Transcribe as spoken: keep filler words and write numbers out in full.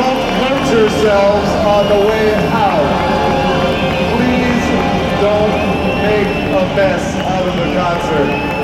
don't hurt yourselves on the way out. Please don't make a mess out of the concert.